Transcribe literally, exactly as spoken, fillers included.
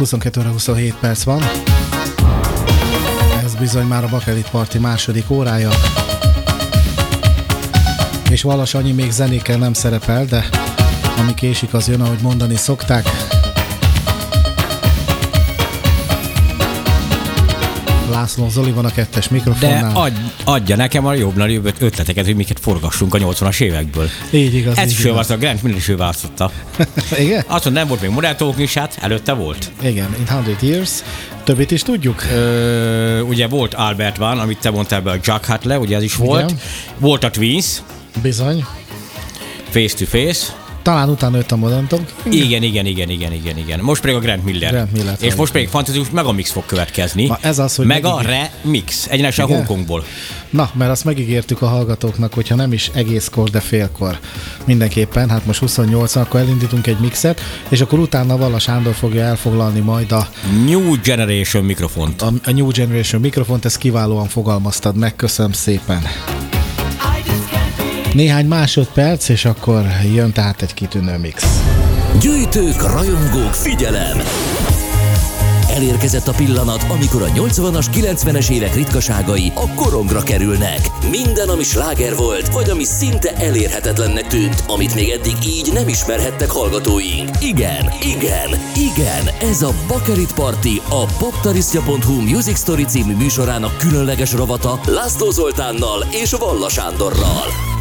huszonkettő óra huszonhét perc van. Ez bizony már a Bakelit Party második órája. És Valas Annyi még zenékkel nem szerepel, de ami késik, az jön, ahogy mondani szokták. László Zoli van a kettes mikrofonnál. De adj, adja nekem a jobbnál jobb ötleteket, hogy miket forgassunk a nyolcvanas évekből. Így igaz. Ez is ő választott, a Grant Miller is ő választotta. Igen? Azt mondta, nem volt még Modern Talking is, hát előtte volt. Igen, in hundred years. Többit is tudjuk? Ö, ugye volt Albert One, amit te mondtál be, a Jack Hatley, ugye ez is volt. Igen. Volt a Twins. Bizony. Face to Face. Talán utána jött a Modern Talking. Igen, igen, igen, igen, igen, igen. Most pedig a Grant Miller. Grant Miller és most pedig fantasztikus Megamix fog következni. Na, ez az, hogy Mega megígér... Remix. Egyenesen Hongkongból. Na, mert azt megígértük a hallgatóknak, hogyha nem is egészkor, de félkor. Mindenképpen, hát most huszonnyolcan, akkor elindítunk egy mixet, és akkor utána Valla Sándor fogja elfoglalni majd a New Generation mikrofont. A, a New Generation mikrofont, ezt kiválóan fogalmaztad meg, köszönöm szépen. Néhány másodperc, és akkor jön tehát egy kitűnő mix. Gyűjtők, rajongók, figyelem! Elérkezett a pillanat, amikor a nyolcvanas, kilencvenes évek ritkaságai a korongra kerülnek. Minden, ami sláger volt, vagy ami szinte elérhetetlennek tűnt, amit még eddig így nem ismerhettek hallgatóink. Igen, igen, igen, ez a Bakelit Party, a poptarisztja pont hu Music Story című műsorának különleges rovata László Zoltánnal és Valla Sándorral.